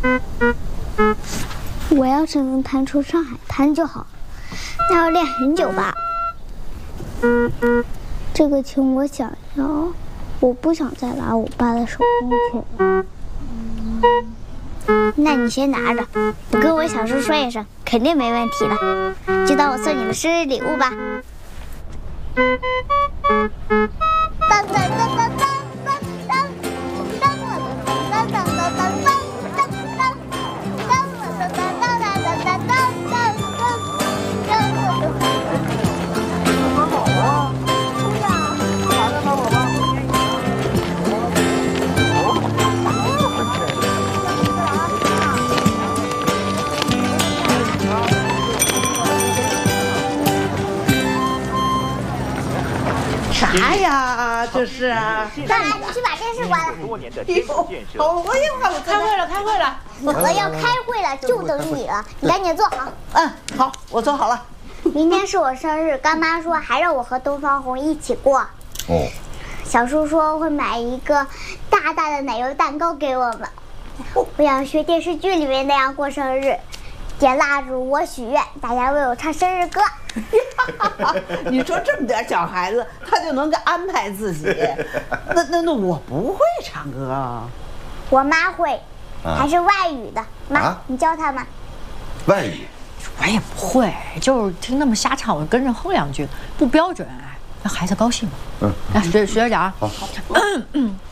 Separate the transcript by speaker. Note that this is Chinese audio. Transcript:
Speaker 1: 我要是能弹出上海滩就好，那要练很久吧。这个琴我想要，我不想再拿我爸的手工琴了。那你先拿着，我跟我小叔说一声，肯定没问题的，就当我送你的生日礼物吧。当当当当当当当当我的当当当当当当当当我的当当当当当当当
Speaker 2: 啥呀？这是啊！
Speaker 1: 爸，你去把电视关了。
Speaker 2: 好，我一会儿我开会了，开会了。
Speaker 1: 我们要开会了，就等你了，你赶紧坐好。
Speaker 2: 好，我做好了。
Speaker 1: 明天是我生日，干妈说还让我和东方红一起过。
Speaker 3: 哦。
Speaker 1: 小叔说会买一个大大的奶油蛋糕给我们。我想学电视剧里面那样过生日，点蜡烛，我许愿，大家为我唱生日歌。
Speaker 2: 你说这么点小孩子，他就能够安排自己？那我不会唱歌啊。
Speaker 1: 我妈会，还是外语的。妈，你教他们。
Speaker 3: 外语？
Speaker 4: 我也不会，就是听他们瞎唱，我跟着哼两句，不标准，让孩子高兴嘛。来，学着点啊。
Speaker 3: 好。